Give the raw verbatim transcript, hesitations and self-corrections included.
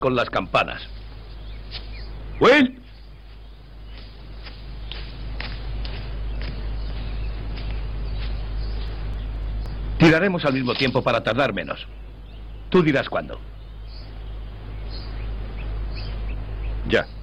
con las campanas. Will. Tiraremos al mismo tiempo para tardar menos. Tú dirás cuándo. Ya.